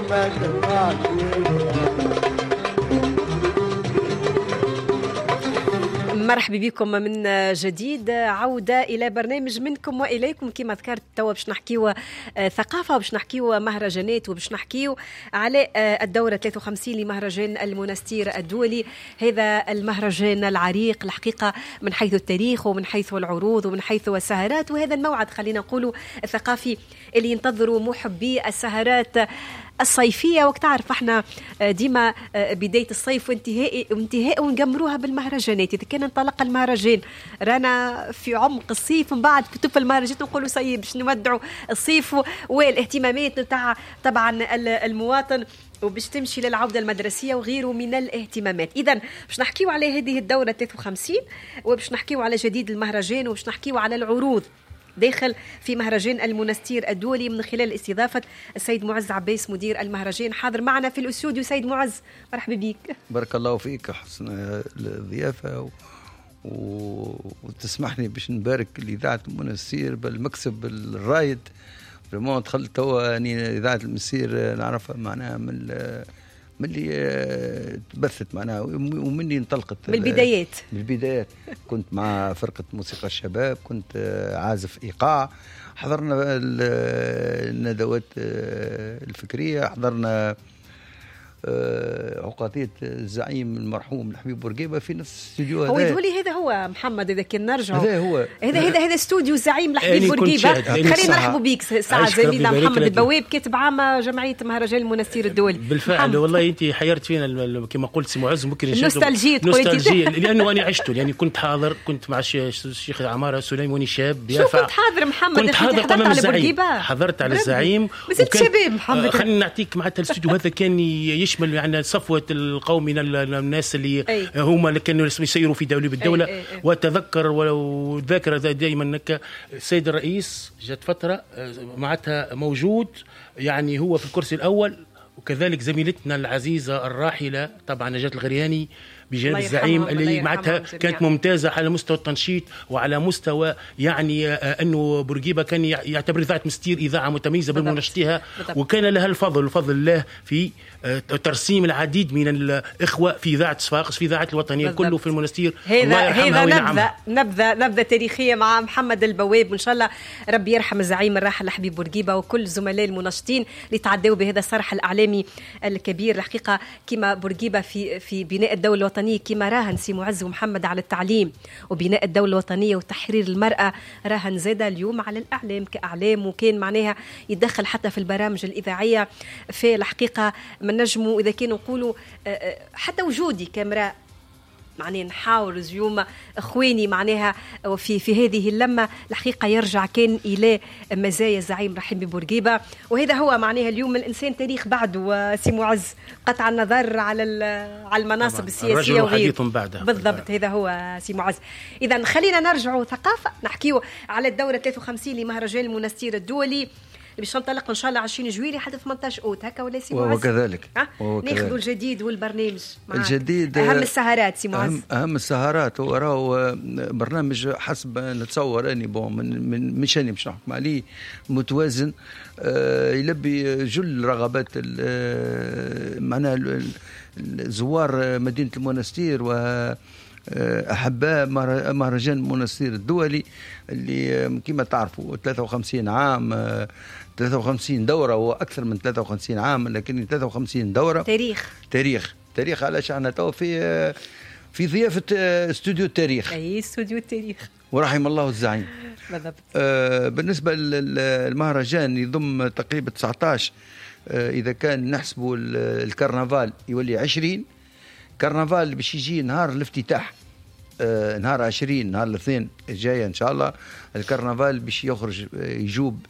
مرحبا بكم من جديد، عودة إلى برنامج منكم وإليكم. كما ذكرت توا باش نحكيو ثقافة وباش نحكيو مهرجانات وباش نحكيو على الدورة 53 لمهرجان المنستير الدولي. هذا المهرجان العريق الحقيقة من حيث التاريخ ومن حيث العروض ومن حيث السهرات، وهذا الموعد خلينا نقولوا الثقافي اللي ينتظروا محبي السهرات الصيفية. وقت تعرف احنا ديما بداية الصيف وانتهاء ونقمروها بالمهرجانات. إذا كان انطلق المهرجان رانا في عمق الصيف، من بعد في طف المهرجانات نقولوا صيب باش نودعوا الصيف والاهتمامات نتاع طبعا المواطن وباش تمشي للعودة المدرسية وغيره من الاهتمامات. إذا باش نحكيو على هذه الدورة 53 وباش نحكيو على جديد المهرجان وباش نحكيو على العروض داخل في مهرجان المنستير الدولي من خلال استضافة السيد معز عباس مدير المهرجان حاضر معنا في الاستوديو. سيد معز مرحبا بك. بارك الله فيك، حسن الضيافة وتسمحني باش نبارك لإذاعة المنستير بالمكسب الرايد. فريمون دخلت توا يعني إذاعة المنستير نعرفها معناها من اللي تبثت معناها ومني انطلقت من البدايات. كنت مع فرقة موسيقى الشباب، كنت عازف إيقاع، حضرنا الندوات الفكرية، حضرنا عقاتية الزعيم المرحوم الحبيب بورقيبة في نفس الاستوديو هذا. هو يقول لي هذا هو محمد، إذا كان نرجع هذا استوديو الزعيم الحبيب بورقيبة. خلينا نرحبوا بيك ساعة زميلنا محمد البواب كاتب عام جمعية مهرجان المنستير الدولي. بالفعل والله أنت حيرت فينا كما قلت سي معز. ممكن نوستالجية لأنه أنا عشته، يعني كنت حاضر، كنت مع الشيخ عمارة سليم وأني شاب. شو كنت حاضر محمد؟ كنت حضرت على الزعيم، حضرت على الزعيم. وكنت شباب محمد. خلينا نعطيك معناتها الاستوديو هذا كان يشمل يعني صفوة القوم من الناس اللي هم اللي كانوا يسيروا في الدولة. وأتذكر وذاكر دائما أنك السيد الرئيس جات فترة معناتها موجود، يعني هو في الكرسي الأول، وكذلك زميلتنا العزيزة الراحلة طبعا نجاة الغرياني بجانب الزعيم اللي معناتها كانت ممتازة على مستوى التنشيط وعلى مستوى يعني أنه بورقيبة كان يعتبر إذاعة منستير إذاعة متميزة بمنشطها، وكان لها الفضل الله في ترسيم العديد من الإخوة في إذاعة صفاقس، في إذاعة الوطنية كله في المنستير. هذا نبذة تاريخية مع محمد البواب، وإن شاء الله ربي يرحم الزعيم الراحل حبيب بورقيبة وكل زملاء المنشطين اللي تعدوا بهذا الصرح الإعلامي الكبير. الحقيقة كما بورقيبة في بناء الدولة الوطنية، كما راهن سي معز ومحمد على التعليم وبناء الدولة الوطنية وتحرير المرأة، راهن زادة اليوم على الإعلام كإعلام، وكان معناها يتدخل حتى في البرامج الإذاعية. في الحقيقة من نجموا إذا كانوا نقولوا حتى وجودي كاميرا معناها نحاول اليوم اخواني معناها في هذه اللمه الحقيقه يرجع كان الى مزايا الزعيم رحيم بورقيبه. وهذا هو معناها اليوم الانسان تاريخ بعده سي معز، قطع النظر على المناصب السياسيه وغيره بالضبط. هذا هو سي معز. اذا خلينا نرجعوا ثقافه، نحكيوا على الدوره 53 لمهرجان المنستير الدولي باش ننطلق ان شاء الله 20 جويلية حتى 18 اوت هكا ولا سي معز؟ وكذلك ناخذوا الجديد والبرنامج الجديد. اهم السهرات سي معز. اهم السهرات هو راهو برنامج حسب نتصور اني من مشاني باش نحكم عليه متوازن، يلبي جل رغبات معناها زوار مدينة المنستير و أحباء مهرجان المنستير الدولي اللي كما تعرفوا 53 عام، 53 دورة وأكثر من 53 عام، لكن 53 دورة تاريخ. علاش احنا تو في ضيافة استوديو التاريخ. أي استوديو التاريخ ورحم الله الزعيم. بالضبط. بالنسبة للمهرجان يضم تقريبا 19، إذا كان نحسبوا الكرنفال يولي 20 كرنفال باش يجي نهار الافتتاح، نهار 20 نهار الاثنين الجاي ان شاء الله. الكرنفال باش يخرج يجوب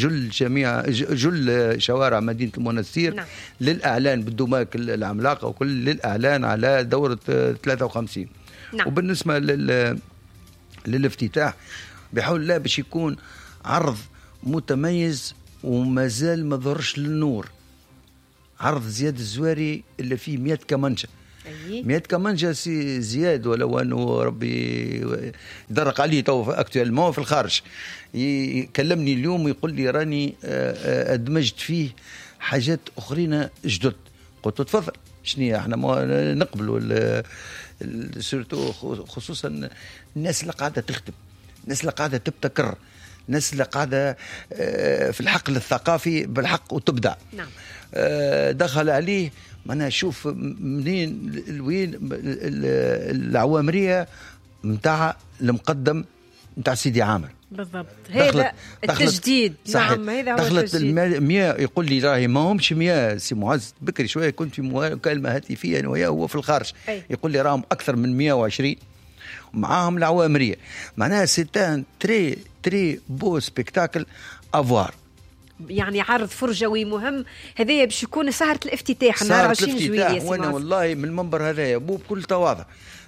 جل شوارع مدينة المنستير. نعم. للإعلان بالدماك العملاقة وكل للإعلان على دورة 53. نعم. وبالنسبة للافتتاح بحول الله باش يكون عرض متميز وما زال ما ظهرش للنور، عرض زياد الزواري اللي فيه 100 كمانجة. 100 كمانجة سي زياد، ولو أنه ربي درق عليه تو أكتوالمون في الخارج. يكلمني اليوم ويقول لي راني أدمجت فيه حاجات اخرين جدد. قلت تفضل شنو احنا نقبلوا سورتو خصوصا الناس اللي قاعده تخدم، الناس اللي قاعده تبتكر، الناس اللي قاعده في الحقل الثقافي بالحق وتبدع. نعم. دخل عليه معناها شوف منين وين العوامريه نتاع المقدم نتاع سيدي عامر. بالضبط، هذا التجديد. نعم، هذا هو دخلت التجديد. 100 يقول لي راهي ما همش 100 سي معز. بكري شويه كنت في مكالمه هاتفيه انا وياه هو في الخارج. يقول لي راهم اكثر من 120 ومعاهم العوامريه. معناها سيتان تري تري بو سبيكتاكل افوار، يعني عرض فرجوي مهم. هذايا باش يكون سهرة الافتتاح نهار 20 جويلية. وانا والله من المنبر هذايا بكل تواضع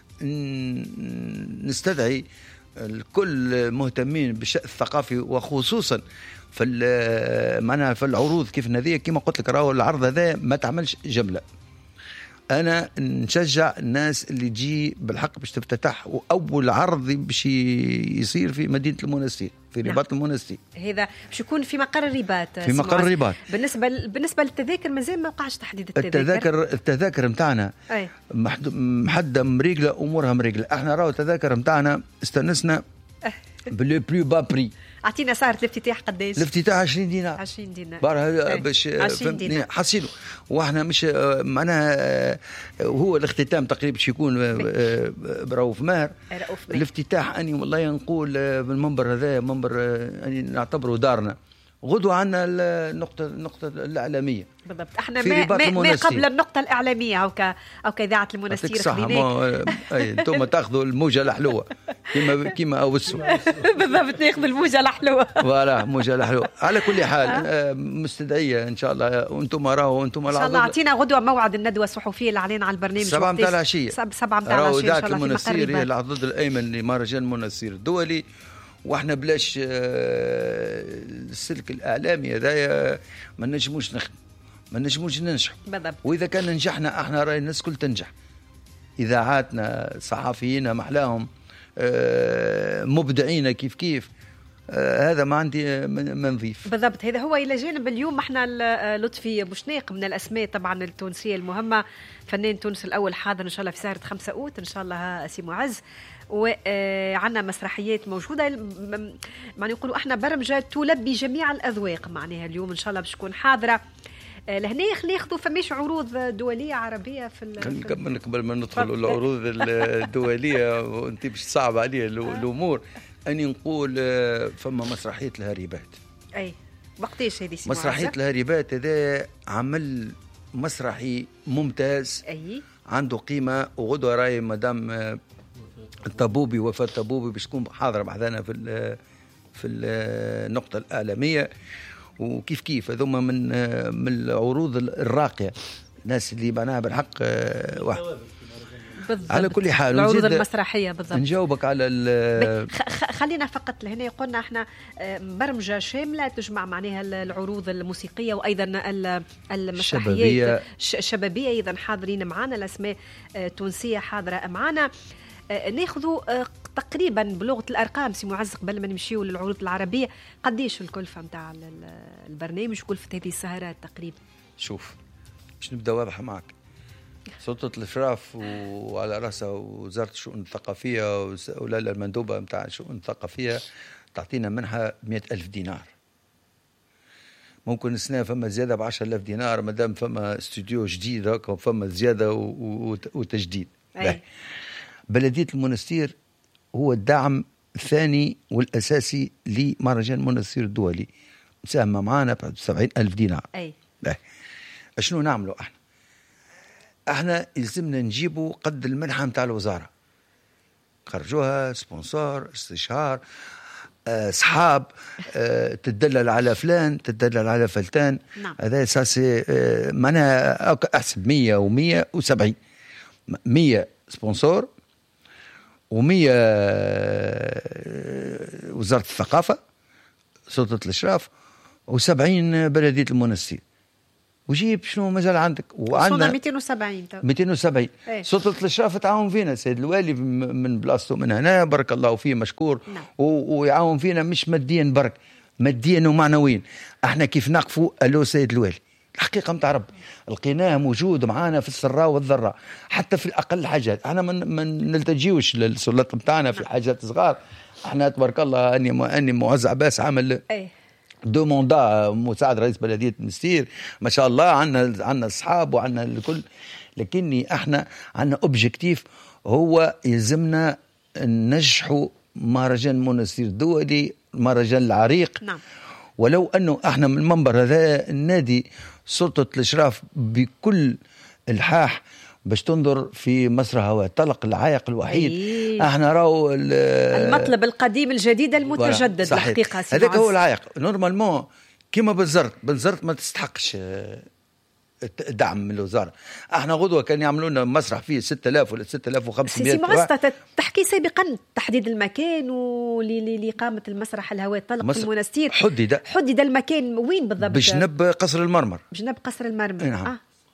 نستدعي الكل مهتمين بالشأن الثقافي وخصوصا في معناها في العروض كيف هذه. كما قلت لك راهو العرض هذا ما تعملش جمله. انا نشجع الناس اللي تجي بالحق باش تفتتح، واول عرض باش يصير في مدينه المنستير في رباط المنستير. هذا باش يكون في مقر الرباط. في مقر الرباط. بالنسبه للتذاكر مازال ما وقعش تحديد التذاكر. التذاكر نتاعنا محدده مريقله، امورها مريقله. احنا راهو التذاكر نتاعنا استنسنا بلو بلو با بري. اعطينا سعر الافتتاح قداش؟ الافتتاح 20 دينار. 20 دينار باش فهمتني حصيله. واحنا مش معناها هو الاختتام تقريبا باش يكون برؤوف ماهر. الافتتاح اني والله نقول بالمنبر هذا منبر اني نعتبره دارنا. غدوة عنا النقطة الإعلامية. بالضبط. احنا ما قبل النقطة الإعلامية أو كإذاعة المنستير. صح. انتم تاخذوا الموجة الحلوة كما أوسوا. بالضبط، ناخذ الموجة الحلوة. فوالا موجة الحلوة. على كل حال مستدعية إن شاء الله. وأنتم راهو أنتم إن شاء الله. أعطينا غدوة موعد الندوة الصحفية اللي علينا على البرنامج 7 متاع العشية. 7 متاع العشية إن شاء الله في المنستير هي العضد الأيمن لمهرجان المنستير الدولي. واحنا بلاش السلك الاعلامي هذايا ما نجموش نخدم، ما نجموش ننجح. بالضبط. واذا كان نجحنا احنا راي الناس كل تنجح. اذاعاتنا صحفيين محلاهم مبدعين كيف هذا ما عندي ما نضيف. بالضبط. هذا هو. الى جانب اليوم احنا لطفي بوشناق من الاسماء طبعا التونسيه المهمه، فنان تونس الاول حاضر ان شاء الله في سهره 5 أوت ان شاء الله سي معز. وعندنا مسرحيات موجوده معنى يقولوا احنا برمجه تلبي جميع الاذواق. معناها اليوم ان شاء الله باش تكون حاضره لهنا. ناخذوا فماش عروض دوليه عربيه في قبل ما ندخلوا العروض الدوليه وانت باش تصعب عليه الامور. اني نقول فما مسرحيه الهريبات. اي وقتاش هذه مسرحيه الهريبات؟ هذا عمل مسرحي ممتاز. اي عنده قيمه. وغدوه راي مدام الطبوبي وفاة الطبوبي باش تكون حاضره معنا في النقطه الاعلاميه. وكيف هذوما من العروض الراقيه، الناس اللي معناها بالحق واحد. بالضبط. على كل حال العروض المسرحيه. بالضبط. نجاوبك على خلينا فقط لهنا. قلنا احنا برمجه شامله تجمع معناها العروض الموسيقيه وايضا المسرحيات الشبابيه ايضا حاضرين معنا. الاسماء تونسيه حاضره معنا. ناخذوا تقريبا بلغه الارقام سي معز قبل ما نمشيو للعروض العربيه. قديش الكلفه نتاع البرنامج وكلفه هذه السهرات تقريبا؟ شوف باش نبدا واضحه معك. سلطة الإشراف وعلى رأسها وزارة الشؤون الثقافية ولا المندوبة نتاع الشؤون الثقافية تعطينا منها 100,000 دينار. ممكن السنة فما زيادة ب10,000 دينار مادام فما استوديو جديد هكا وفما زيادة وتجديد. بلدية المنستير هو الدعم الثاني والأساسي لمهرجان المنستير الدولي، مساهمة معنا ب 70,000 دينار. شنو نعملوا احنا يلزمنا نجيبوا قد المنحة متاع الوزارة، خرجوها سبونسور استشهار اصحاب تدلل على فلان تدلل على فلتان. هذا اساسي. معناها احسب 100 و170 100 سبونسور و100 وزارة الثقافة سلطة الإشراف و70 بلدية المنستير. وجيب شنو مازال عندك؟ وعندنا 270 سلطة الإشراف تعاون فينا سيد الوالي من بلاصته من هنا بارك الله فيه مشكور. ويعاون فينا مش ماديا برك، ماديا ومعنويا. احنا كيف نقفوا الو سيد الوالي الحقيقة متاع ربي لقيناه موجود معانا في السراء والضراء، حتى في الأقل حاجات. احنا ما نلتجيوش للسلطة متاعنا في حاجات صغار. احنا تبارك الله اني معز عباس عمل دو موندا مساعد رئيس بلدية منستير، ما شاء الله عنا اصحاب وعنا الكل، لكني احنا عنا اوبجيكتيف هو يلزمنا ننجحوا مهرجان منستير الدولي، مهرجان العريق. نعم. ولو انه احنا من المنبر هذا النادي سلطة الاشراف بكل الحاح باش تنظر في مسرح هواء طلق العائق الوحيد. احنا راهو المطلب القديم الجديد المتجدد الحقيقة. هذاك هو العائق نورمالمون. كما بنزرت ما تستحقش دعم من الوزارة. احنا غدوة كان يعملوا لنا مسرح فيه 6000 ولا 6500. سي معز تحكي سابقا تحديد المكان لإقامة المسرح الهواء طلق في المنستير. حدد المكان وين بالضبط؟ بجنب قصر المرمر. بجنب قصر المرمر. نعم.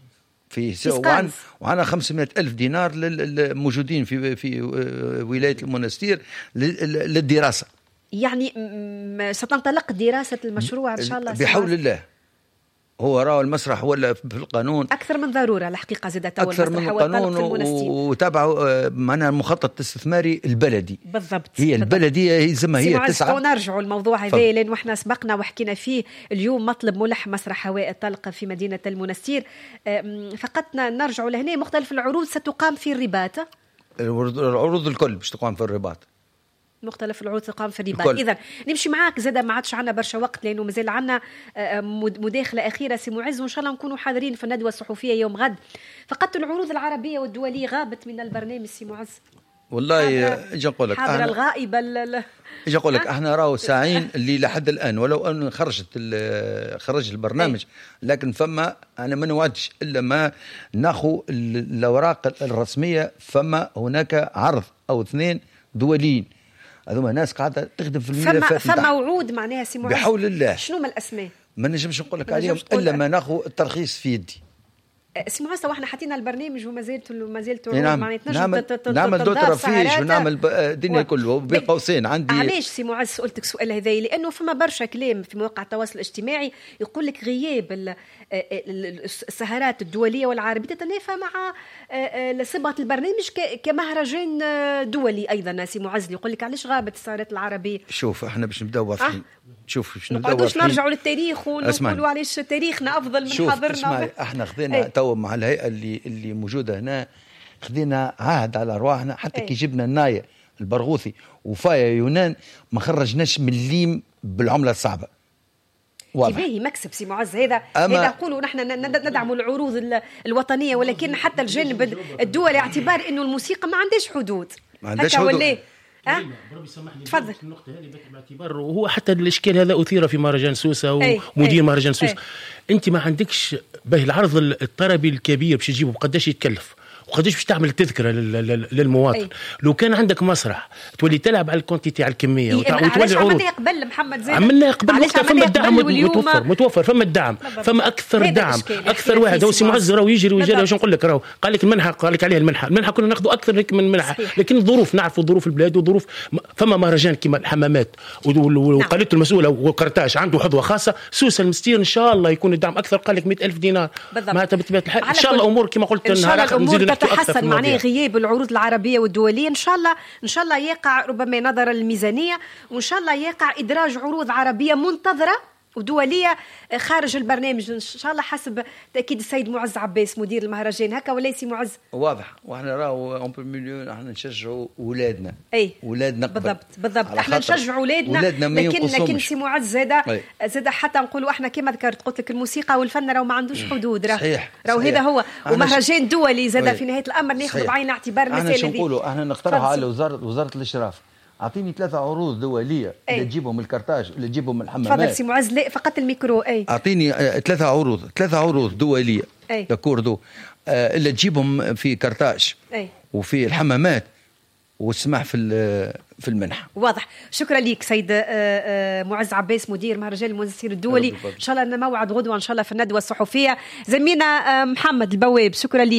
وعنا 500,000 دينار موجودين في ولاية المنستير للدراسة. يعني ستنطلق دراسة المشروع إن شاء الله بحول الله. هو راه المسرح ولا في القانون أكثر من ضرورة الحقيقة زادت أكثر من القانون وتابعوا معنا المخطط الاستثماري البلدي. بالضبط. هي البلدية هي زي ما هي تسعى. ونرجعوا الموضوع هذا لأن وإحنا سبقنا وحكينا فيه اليوم مطلب ملح مسرح هواء الطلق في مدينة المنستير. فقط نرجعوا لهنا. مختلف العروض ستقام في الرباط. العروض الكل باش تقام في الرباط. مختلف العروض تقام في الرباط. إذا نمشي معاك زاد ما عادش عنا برشا وقت لأنه مازال عنا مداخلة أخيرة سي معز، وإن شاء الله نكونوا حاضرين في الندوة الصحفية يوم غد. فقط العروض العربية والدولية غابت من البرنامج سي معز. والله اجي نقول لك حاضرة الغائبة. اجي نقول لك احنا راهو ساعين اللي لحد الآن ولو أن خرج البرنامج لكن فما أنا ما نوعدش إلا ما ناخذ الأوراق الرسمية. فما هناك عرض أو 2 دوليين هذوما ناس قاعده تخدم في الملفات. فما وعود معناها سي معز بحول الله. شنو ما الاسماء؟ ما نجمش نقول لك عليهم الا ما ناخذ الترخيص في يدي. سي معز واحنا حطينا البرنامج وما زلت نعمل دوتر فيش ونعمل الدنيا كله بين قوسين. عندي علاش سي معز سألتك سؤال هذا؟ لانه فما برشا كلام في مواقع التواصل الاجتماعي يقول لك غياب السهرات الدوليه والعربيه تتنافى مع صبغه البرنامج كمهرجان دولي ايضا. سي معز يقول لك علاش غابت السهرات العربيه؟ شوف احنا باش نبداو واضحين. شوف باش نبداو واضحين. نرجعوا للتاريخ ونقولوا علاش تاريخنا افضل من حاضرنا. احنا خذينا تو مع الهيئه اللي موجوده هنا خذينا عهد على ارواحنا حتى كي جبنا النايه البرغوثي وفايا يونان ما خرجناش من الليم بالعمله الصعبه. باهي مكسب سي معز هذا نقولوا نحن ندعم العروض الوطنيه، ولكن حتى الجانب الدولي اعتبار انه الموسيقى ما عندهاش حدود. ما عندهاش حدود. بربي سامحني تفضل. النقطة هذه باعتبار وهو حتى الإشكال هذا أثير في مهرجان سوسة ومدير مهرجان سوسة. أنت ما عندكش به العرض الطربي الكبير باش تجيبه بقداش يتكلف وقداش باش تعمل التذكرة للمواطن. لو كان عندك مسرح تولي تلعب على الكونتيتي على الكمية وتولي العروض. عملنا يقبل محمد زين عملنا يقبل فما الدعم متوفر فما الدعم فما أكثر دعم أكثر واحد. هو سي معز راهو يجري ويجري واش نقول لك راهو قال لك المنحة قال لك عليها المنحة كنا ناخذ أكثر من المنحة. لكن الظروف نعرفوا ظروف البلاد وظروف فما مهرجان كما الحمامات وقالت المسؤولة وقرطاج عنده حظوة خاصة. سوسة المستير إن شاء الله يكون الدعم أكثر قال لك 100,000 دينار معناتها بطبيعة الحال إن شاء الله أمور كما قلت نهار تتحسن. معناه غياب العروض العربية والدولية إن شاء الله يقع ربما نظر الميزانية، وإن شاء الله يقع إدراج عروض عربية منتظرة ودولية خارج البرنامج إن شاء الله حسب تأكيد السيد معز عباس مدير المهرجان. هكا ولا سي معز؟ واضح. وإحنا راهو أون مليون إحنا نشجعوا أولادنا. أولادنا بالضبط إحنا نشجعوا أولادنا لكن سي معز زاد حتى نقولوا إحنا كما ذكرت قلت لك الموسيقى والفن راهو ما عندوش حدود. راهو هذا هو ومهرجان دولي زاد في نهاية الأمر ناخذ بعين الاعتبار المسألة هذه. إحنا نقولوا إحنا نقترح على وزارة الإشراف أعطيني 3 عروض دولية اللي تجيبهم الكرتاج اللي تجيبهم الحمامات. تفضل سي معز. لا فقط الميكرو. أعطيني 3 عروض دولية لكوردو اللي تجيبهم في كرتاج وفي الحمامات والسماح في المنحة. واضح. شكرا لك سيد معز عباس مدير مهرجان المنستير الدولي. إن شاء الله موعد غدوة إن شاء الله في الندوة الصحفية. زميلنا محمد البواب شكرا لك.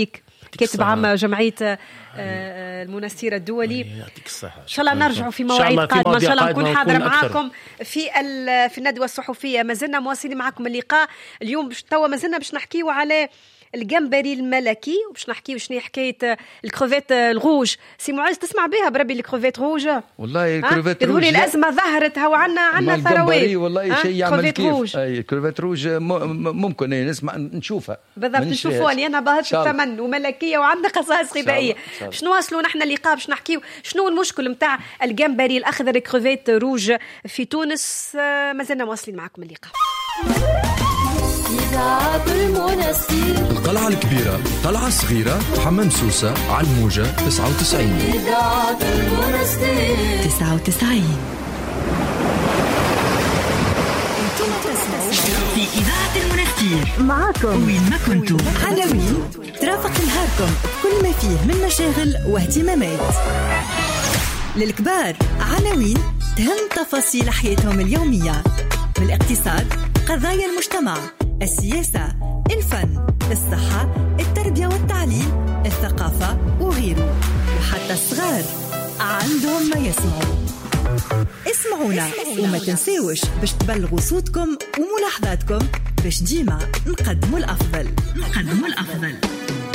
كاتب عام جمعية المنستير الدولي. يعطيك الصحة. إن شاء الله نرجعوا في مواعيد قادمة، إن شاء الله نكون حاضرة معاكم في الندوة الصحفية. ما زلنا مواصلين معكم اللقاء اليوم. توا ما زلنا باش نحكيوا على الجمبري الملكي، وباش نحكيوا شنو حكايه الكروفيت الروج. سي معز تسمع بها بربي الكروفيت روج؟ والله الكروفيت روج يقولوا الازمه ظهرت هو عندنا ثروات. والله شيء يعمل كيف. اي الكروفيت روج ممكن نسمع نشوفها بالضبط، نشوفوها لأنها باهت الثمن وملكيه وعندنا خصائص غذائيه. باش نواصلوا نحن اللقاء باش نحكيوا شنو المشكل نتاع الجمبري الاخضر الكروفيت روج في تونس. ما زلنا مواصلين معكم اللقاء. إذاعة المنستير، القلعة الكبيرة، قلعة صغيرة، حمام سوسة، على الموجة 99. إذاعة المنستير 99. في إذاعة المنستير معاكم وين ما كنتوا. عناوين ترافق نهاركم بكل ما فيه من مشاغل واهتمامات. للكبار عناوين تهم تفاصيل حياتهم اليومية، من الاقتصاد، قضايا المجتمع، السياسة، الفن، الصحة، التربية والتعليم، الثقافة وغيره. وحتى الصغار عندهم ما يسمعوا. اسمعونا وما تنسيوش باش تبلغوا صوتكم وملاحظاتكم باش ديما نقدموا الأفضل.